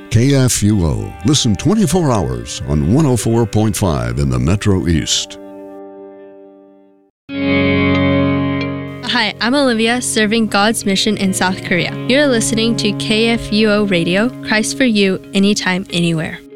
KFUO. Listen 24 hours on 104.5 in the Metro East. Hi, I'm Olivia, serving God's mission in South Korea. You're listening to KFUO Radio, Christ for You, anytime, anywhere.